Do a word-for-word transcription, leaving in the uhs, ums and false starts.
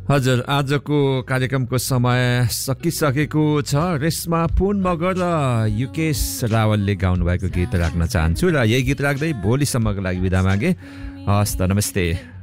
हजुर, आजको कार्यक्रमको समय सकिसकेको छ। रेशमा पुन मगर र युकेश रावलले गाउनुभएको गीत राख्न चाहन्छु र यही गीत राख्दै भोलिसम्मको लागि बिदा मागे। हस् त, नमस्ते।